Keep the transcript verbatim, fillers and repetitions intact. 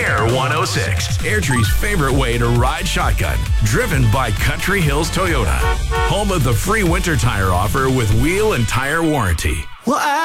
Air one oh six, Airtree's favorite way to ride shotgun. Driven by Country Hills Toyota. Home of the free winter tire offer with wheel and tire warranty. Well, I